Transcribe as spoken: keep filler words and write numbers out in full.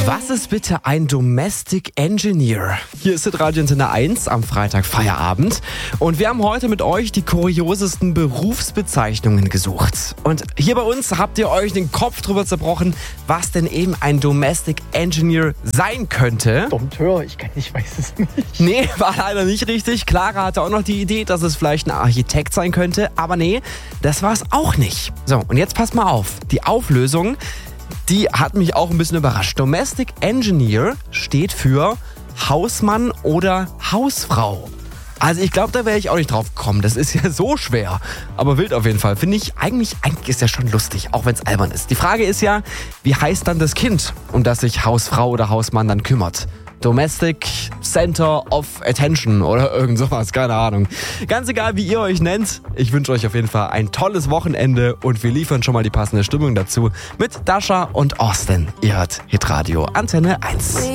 Was ist bitte ein Domestic Engineer? Hier ist Radio Antenne eins am Freitag Feierabend und wir haben heute mit euch die kuriosesten Berufsbezeichnungen gesucht. Und hier bei uns habt ihr euch den Kopf drüber zerbrochen, was denn eben ein Domestic Engineer sein könnte. Dompteur, ich, kann, ich weiß es nicht. Nee, war leider nicht richtig. Clara hatte auch noch die Idee, dass es vielleicht ein Architekt sein könnte, aber nee, das war es auch nicht. So, und jetzt passt mal auf, die Auflösung, die hat mich auch ein bisschen überrascht. Domestic Engineer steht für Hausmann oder Hausfrau. Also ich glaube, da wäre ich auch nicht drauf gekommen. Das ist ja so schwer. Aber wild auf jeden Fall. Finde ich, eigentlich, eigentlich ist ja schon lustig, auch wenn es albern ist. Die Frage ist ja, wie heißt dann das Kind, um das sich Hausfrau oder Hausmann dann kümmert? Domestic Center of Attention oder irgend sowas, keine Ahnung. Ganz egal, wie ihr euch nennt, ich wünsche euch auf jeden Fall ein tolles Wochenende und wir liefern schon mal die passende Stimmung dazu mit Dasha und Austin. Ihr hört Hitradio Antenne eins.